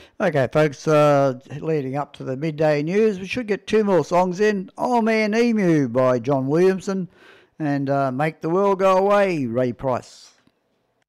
Okay, folks, leading up to the midday news, we should get two more songs in. Oh Man Emu by John Williamson and Make the World Go Away, Ray Price.